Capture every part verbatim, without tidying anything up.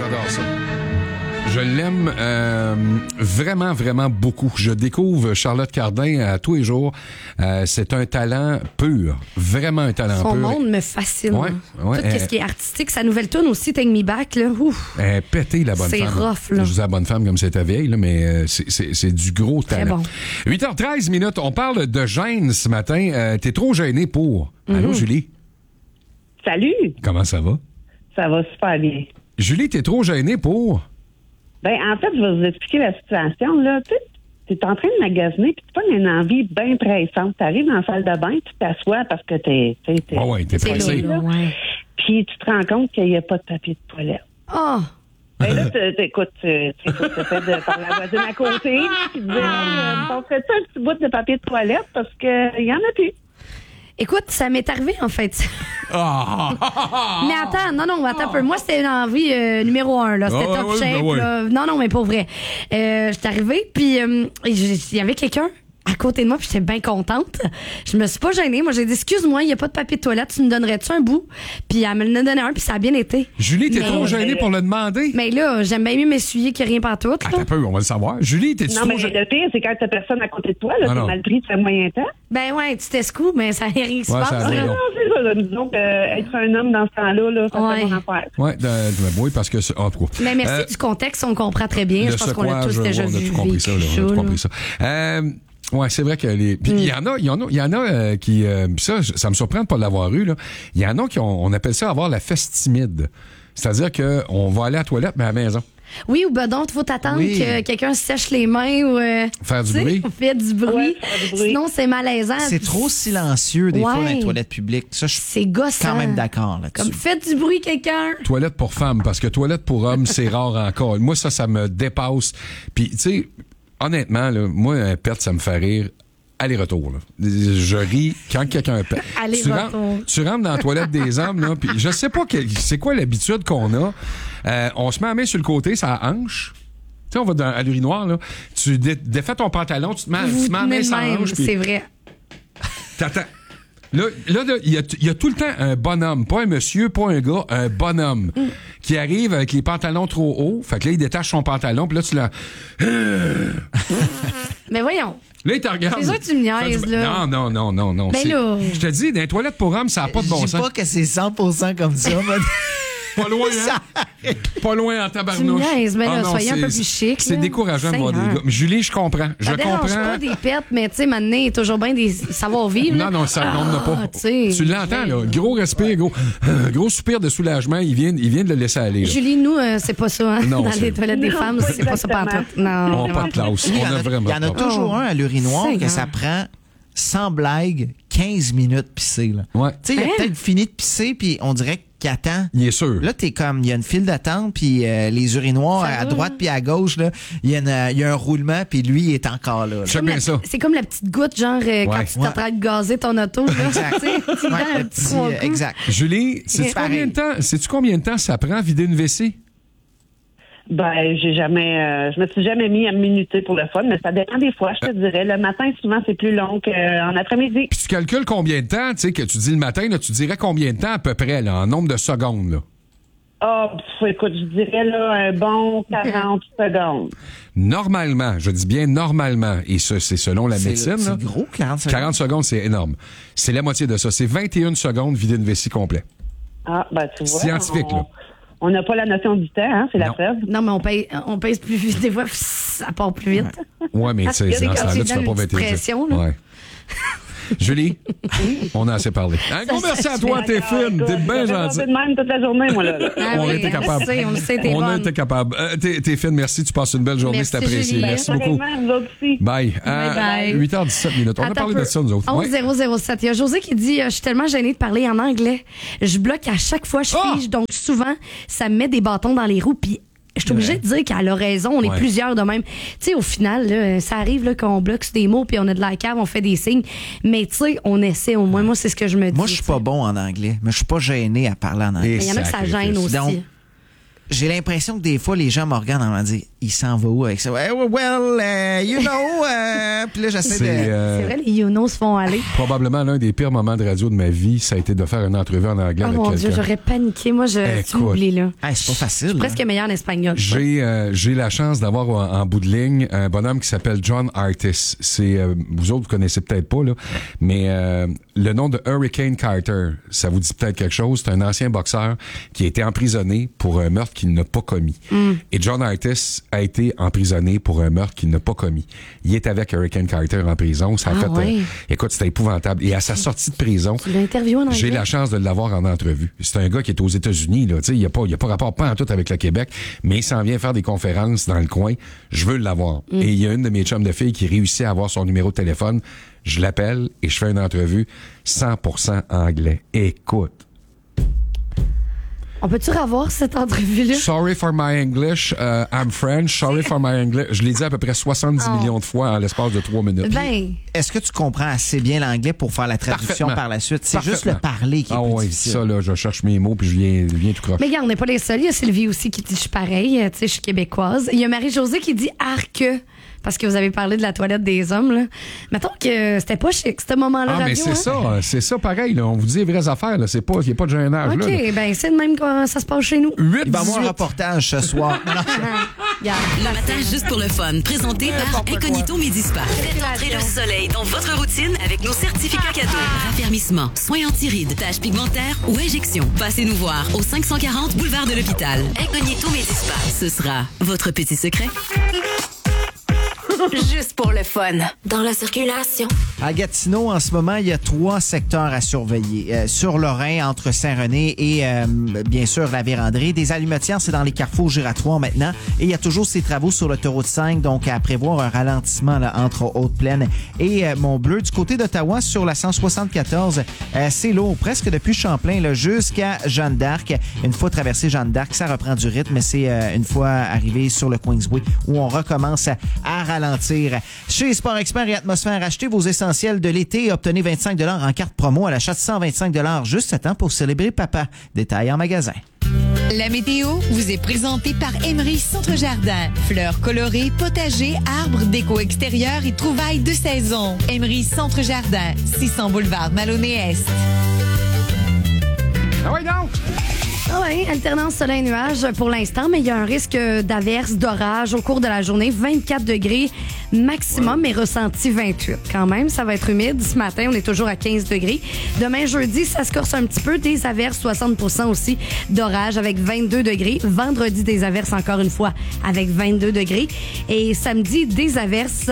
j'adore ça. Je l'aime euh, vraiment, vraiment beaucoup. Je découvre Charlotte Cardin à tous les jours. Euh, c'est un talent pur. Vraiment un talent Son pur. monde me fascine. Ouais, ouais, Tout euh, ce qui est artistique. Sa nouvelle tune aussi, Take Me Back, là. Ouf. Elle est pétée, la bonne C'est femme. rough, là. Je dis la bonne femme comme c'était vieille, là, mais euh, c'est, c'est, c'est du gros Très talent. bon. huit heures treize minutes. On parle de gêne ce matin. Euh, t'es trop gêné pour. Mm-hmm. Allô, Julie? Salut! Comment ça va? Ça va super bien. Julie, t'es trop gênée pour? Ben, en fait, je vais vous expliquer la situation, là. Tu sais, t'es en train de magasiner, puis tu as une envie bien pressante. T'arrives dans la salle de bain, tu t'assois parce que t'es... t'es, t'es oh ouais, t'es pressé. Là, ouais. Puis tu te rends compte qu'il n'y a pas de papier de toilette. Oh! Ben là, t'écoutes, tu essaies de parler à la voisine à côté, puis tu dis, hey, me passerais-tu un petit bout de papier de toilette parce qu'il y en a plus. Écoute, ça m'est arrivé, en fait. Ah! Mais attends, non, non, attends un peu. Moi, c'était une envie euh, numéro un, là. C'était Ah, top ouais, shape, ben ouais. là. Non, non, mais pas vrai. Euh, j'étais arrivée, puis euh, il y avait quelqu'un à côté de moi, puis j'étais bien contente. Je me suis pas gênée. Moi, j'ai dit, excuse-moi, il n'y a pas de papier de toilette, tu me donnerais-tu un bout? Puis elle me l'a donné un, puis ça a bien été. Julie, t'es Mais- trop gênée pour le demander? Mais là, j'aime bien mieux m'essuyer que rien partout. Attends un peu, on va le savoir. Julie, t'es Non, trop mais gênée? le pire, c'est quand t'as personne à côté de toi, là, Ah, t'es non. mal pris, tu fais moyen temps. Ben ouais, tu t'escoues, mais ça rien qui se Ouais, passe. ça là. arrive. Non, c'est ça, là. Disons que euh, être un homme dans ce temps-là, là, ça Ouais. fait mon affaire. Ouais, de, de, oui, parce que... c'est- En tout cas. Mais merci Euh, du contexte, on comprend très bien. le Je pense qu'on l'a tous secouage, déjà on a vu. tout compris ça, là, vécu on a tout là. compris ça. Euh, ouais, c'est vrai que les. Puis il y en a, il y en a, il y en a euh, qui. Euh, ça, ça me surprend de pas l'avoir eu là. Il y en a qui ont, on appelle ça avoir la fesse timide. C'est-à-dire que on va aller à la toilette mais à la maison. Oui, ou ben donc, il faut t'attendre Oui. que quelqu'un se sèche les mains ou... euh, Faire du tu sais, bruit. on fait du bruit. Ouais, faire du bruit. Sinon, c'est malaisant. C'est Puis trop silencieux, des fois, dans Ouais. les toilettes publiques. Ça, je suis C'est gossant. quand même d'accord là-dessus. Comme, faites du bruit, quelqu'un. Toilette pour femmes, parce que toilette pour hommes, c'est rare encore. Moi, ça, ça me dépasse. Puis, tu sais, honnêtement, là, moi, un pet, ça me fait rire. Aller-retour, là. Je ris quand quelqu'un pète. Tu Aller-retour. rentres, tu rentres dans la toilette des hommes, là, puis je sais pas quel- c'est quoi l'habitude qu'on a. Euh, on se met la main sur le côté, ça hanche. Tu sais, on va dans, à l'urinoir, là. Tu dé- défais ton pantalon, tu te mets, Vous tu te mets la tenez main le sur la même, hanche, puis c'est vrai. t'attends. Là, là, là, il y a, il y a tout le temps un bonhomme, pas un monsieur, pas un gars, un bonhomme Mm. qui arrive avec les pantalons trop hauts. Fait que là, il détache son pantalon, puis là, tu l'as... Mais voyons. Là, il te regarde. C'est sûr que tu me niaises, Fait du- là. Non, non, non, non, non. Ben C'est- là. Je te dis, dans les toilettes pour hommes, ça n'a pas de bon Je dis sens. pas que c'est cent pour cent comme ça, mais Pas loin, hein? Pas loin en Tu tabarnouche. me niaises, mais là, Ah non, soyez un c'est- peu plus chic. C'est là. décourageant de voir des Seigneur. gars. Mais Julie, je comprends. Je Ça dérange comprends. pas des pets, mais tu sais, maintenant, il y a toujours bien des savoir-vivre. là. Non, non, ça n'en a pas. Ah, tu sais, Tu l'entends, là. Gros respire, gros, gros soupir de soulagement. Il vient, il vient de le laisser aller. là. Julie, nous, euh, c'est pas ça. Hein? Non, Dans c'est- les toilettes des Non, femmes, pas c'est pas ça exactement. pantoute. Non, On n'a pas de classe. il y On en a a, vraiment il y en a pas. toujours Oh. un à l'urinoir que Seigneur. ça prend, sans blague, quinze minutes pisser. Là. Ouais. Tu sais, il a Hein? peut-être fini de pisser, puis on dirait qu'il attend. Il est sûr. Là, t'es comme, il y a une file d'attente, puis euh, les urinoirs Ça à va. droite puis à gauche, là, il y, a une- il y a un roulement, puis lui, il est encore là. là. J'aime bien ça. C'est comme la petite goutte, genre, euh, quand Ouais. tu t'es en train de gazer ton auto. Là. Exact. Tu sais, tu Ouais, donnes un le petit petit, trois euh, coups. exact. Julie, sais-tu C'est combien de temps, sais-tu combien de temps ça prend à vider une vessie? Ben, j'ai jamais, euh, je me suis jamais mis à me minuter pour le fun, mais ça dépend des fois, je te dirais. Le matin, souvent, c'est plus long qu'en après-midi. Puis tu calcules combien de temps, tu sais, que tu dis le matin, là, tu dirais combien de temps à peu près, là, en nombre de secondes, là? Ah, pff, écoute, je dirais, là, un bon quarante secondes. Normalement, je dis bien normalement, et ça, c'est selon la C'est médecine, c'est là, gros, quarante secondes. quarante secondes, c'est énorme. C'est la moitié de ça. C'est vingt et une secondes vider une vessie complet. Ah, ben, tu vois. Scientifique, on, là. On n'a pas la notion du temps, hein, c'est la Non. preuve. Non, mais on pèse, on pèse plus vite. Des fois, ça part plus vite. Ouais, mais tu sais, Il y a des dans ce quand temps-là, tu tu fais donnes pas une vingt et une petite pression, là. Ouais. Julie, on a assez parlé. Un gros merci à toi, t'es fine, t'es bien gentil. de même toute la journée, moi, là. là. Ah On oui, a été on capable. le sait, on le sait, t'es On a bonne. été capable. Euh, t'es, t'es fine, merci. Tu passes une belle journée, Merci, c'est apprécié. Julie. Merci beaucoup. Pareillement, vous autres aussi. Bye. Bye bye. huit heures dix-sept minutes. On a Attends parlé un peu. de ça, nous autres. onze Ouais. zéro zéro sept. Il y a José qui dit euh, je suis tellement gênée de parler en anglais. Je bloque à chaque fois, je Ah! fige. Donc, souvent, ça me met des bâtons dans les roues. Puis, je suis obligée de dire qu'elle a raison. On est Ouais. plusieurs de même. Tu sais, au final, là, ça arrive là, qu'on bloque sur des mots puis on a de la cave, on fait des signes. Mais, tu sais, on essaie au moins. Moi, c'est ce que je me dis. Moi, je suis pas bon en anglais, mais je suis pas gêné à parler en anglais. Et Il y en a que ça sacrifice. gêne aussi. Donc, j'ai l'impression que des fois, les gens me regardent en me disant il s'en va où avec ça? Well, well uh, you know. Uh, puis là, j'essaie C'est, de. euh, C'est vrai, les Younos se font aller. Probablement l'un des pires moments de radio de ma vie, ça a été de faire une entrevue en anglais Oh avec mon quelqu'un. Dieu, j'aurais paniqué. Moi, je tu Écoute. m'oublies, là. Hey, c'est pas facile. Je suis là. presque meilleur en espagnol. J'ai euh, j'ai la chance d'avoir en, en bout de ligne un bonhomme qui s'appelle John Artis. C'est euh, vous autres vous connaissez peut-être pas là, mais euh, le nom de Hurricane Carter, ça vous dit peut-être quelque chose. C'est un ancien boxeur qui a été emprisonné pour un meurtre qu'il n'a pas commis. Mm. Et John Artis a été emprisonné pour un meurtre qu'il n'a pas commis. Il est avec Hurricane Carter en prison. Ça a Ah, fait, ouais. euh, écoute, c'était épouvantable. Et à sa sortie de prison, Tu l'as interviewé en anglais? j'ai la chance de l'avoir en entrevue. C'est un gars qui est aux États-Unis, là. Tu sais, il y a pas, il y a pas rapport pas en tout avec le Québec, mais il s'en vient faire des conférences dans le coin. Je veux l'avoir. Mm. Et il y a une de mes chums de filles qui réussit à avoir son numéro de téléphone. Je l'appelle et je fais une entrevue cent pour cent anglais. Écoute. On peut-tu revoir cette entrevue-là? Sorry for my English, uh, I'm French. Sorry for my English. Je l'ai dit à peu près soixante-dix Oh. millions de fois en l'espace de trois minutes. Ben, Est-ce que tu comprends assez bien l'anglais pour faire la traduction Parfaitement. par la suite? C'est juste le Parfaitement. parler qui est Ah plus oui, difficile. ça là, je cherche mes mots puis je viens, je viens tout croche. mais regarde, on n'est pas les seuls. Il y a Sylvie aussi qui dit je suis pareil, tu sais, je suis québécoise. Il y a Marie-Josée qui dit arc, parce que vous avez parlé de la toilette des hommes, là. Mettons que c'était pas chic, ce moment-là. Ah, mais radio, c'est hein? ça, c'est ça pareil, là. On vous dit les vraies affaires, là. C'est pas, il n'y a pas de gênage, OK, là. ben c'est de même que ça se passe chez nous. huit Il va y avoir un dix-huit. reportage ce soir. Regarde. Le matin, juste pour le fun. Présenté par Incognito Midi Spa. Faites entrer le soleil dans votre routine avec nos certificats cadeaux. Raffermissement, soins anti-rides, taches pigmentaires ou injections. Passez nous voir au cinq cent quarante boulevard de l'Hôpital. Incognito Midi Spa. Ce sera votre petit secret. Juste pour le fun. Dans la circulation. À Gatineau, en ce moment, il y a trois secteurs à surveiller. Euh, sur Lorrain, entre Saint-René et, euh, bien sûr, la Vérandrée. Des allumetières, c'est dans les carrefours giratoires maintenant. Et il y a toujours ces travaux sur l'autoroute cinq, donc à prévoir un ralentissement là, entre Haute-Plaine et euh, Mont-Bleu. Du côté d'Ottawa, sur la cent soixante-quatorze, euh, c'est lourd, presque depuis Champlain là, jusqu'à Jeanne d'Arc. Une fois traversé Jeanne d'Arc, ça reprend du rythme, mais c'est euh, une fois arrivé sur le Queensway où on recommence à, à ralentir. Chez Sport Expert et Atmosphère, achetez vos essentiels de l'été et obtenez vingt-cinq dollars en carte promo à l'achat de cent vingt-cinq dollars juste à temps pour célébrer papa. Détail en magasin. La météo vous est présentée par Emery Centre Jardin. Fleurs colorées, potagers, arbres, déco extérieur et trouvailles de saison. Emery Centre Jardin, six cents boulevard Maloney-Est. Ah oui, donc! Ah oui, alternance soleil-nuage pour l'instant, mais il y a un risque d'averse, d'orage au cours de la journée. vingt-quatre degrés maximum, mais ressenti vingt-huit. Quand même, ça va être humide. Ce matin, on est toujours à quinze degrés. Demain, jeudi, ça se corse un petit peu. Des averses, soixante pour cent aussi d'orage avec vingt-deux degrés. Vendredi, des averses encore une fois avec vingt-deux degrés. Et samedi, des averses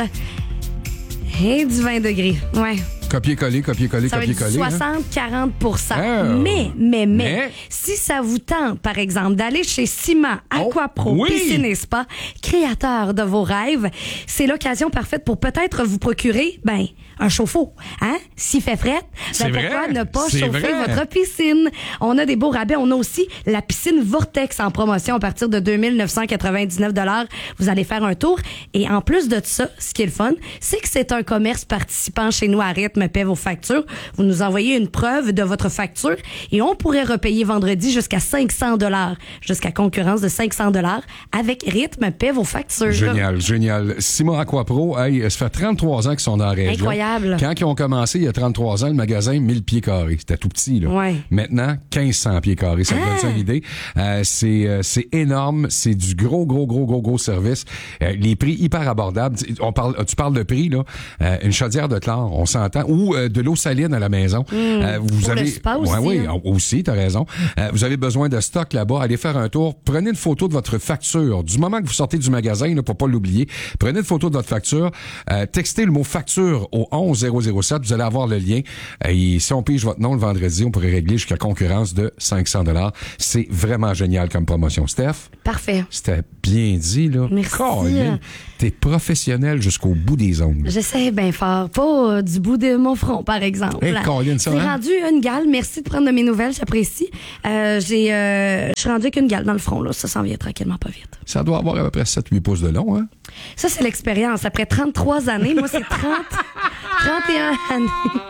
et du vingt degrés. Ouais. Copier-coller, copier-coller, Ça va être copier-coller. hein? soixante à quarante pour cent. Oh. Mais, mais, mais, Mais. si ça vous tente, par exemple, d'aller chez Cima Aquapro, Oh, oui. Piscine et Spa, créateur de vos rêves, c'est l'occasion parfaite pour peut-être vous procurer, ben, un chauffe-eau. Hein? S'il fait fret, C'est ben, pourquoi vrai. ne pas C'est chauffer vrai. votre piscine? On a des beaux rabais. On a aussi la piscine Vortex en promotion à partir de deux mille neuf cent quatre-vingt-dix-neuf dollars. Vous allez faire un tour. Et en plus de ça, ce qui est le fun, c'est que c'est un commerce participant chez nous à Rythme paie vos factures. Vous nous envoyez une preuve de votre facture et on pourrait repayer vendredi jusqu'à cinq cents dollars, jusqu'à concurrence de cinq cents dollars avec Rythme paie vos factures. Génial, génial. Simon Aquapro, hey, ça fait trente-trois ans qu'ils sont dans la région. Incroyable. Quand ils ont commencé, il y a trente-trois ans, le magasin, mille pieds carrés. C'était tout petit, là. Ouais. Maintenant, quinze cents pieds carrés. Ça me donne ça une idée. Euh, c'est, euh, c'est énorme. C'est du gros, gros, gros, gros, gros service. Euh, les prix hyper abordables. On parle, tu parles de prix, là. Euh, une chaudière de chlore, on s'entend. Ou euh, de l'eau saline à la maison. Euh, vous Pour le avez, spa aussi, ouais, oui, hein. aussi, t'as raison. Euh, vous avez besoin de stock là-bas. Allez faire un tour. Prenez une photo de votre facture. Du moment que vous sortez du magasin, là, pour pas l'oublier, prenez une photo de votre facture. Euh, textez le mot facture au onze zéro zéro sept. Vous allez avoir le lien. Euh, et si on pige votre nom le vendredi, on pourrait régler jusqu'à concurrence de cinq cents dollars. C'est vraiment génial comme promotion. Steph, Parfait. c'était bien dit, là. Merci. Colin, t'es professionnel jusqu'au bout des ongles. J'essaie bien fort. Pas euh, du bout de mon front, par exemple. Hey, Colin, ça, J'ai hein? rendu une gale. Merci de prendre de mes nouvelles, j'apprécie. Euh, j'ai, euh, je suis rendu avec une gale dans le front, là. Ça s'en vient tranquillement, pas vite. Ça doit avoir à peu près sept huit pouces de long, hein? Ça, c'est l'expérience. Après trente-trois années, moi, c'est trente, trente et un années.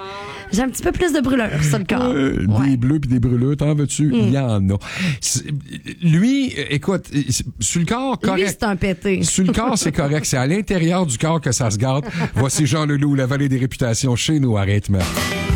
J'ai un petit peu plus de brûleurs sur le corps. Euh, Ouais. Des bleus puis des brûleux, t'en veux-tu? Mm. Il y en a. C'est- Lui, écoute, sur le corps, correct. Lui, c'est un pété. Sur le corps, c'est correct. C'est à l'intérieur du corps que ça se gâte. Voici Jean Leloup, La Vallée des Réputations, chez nous, à rythme.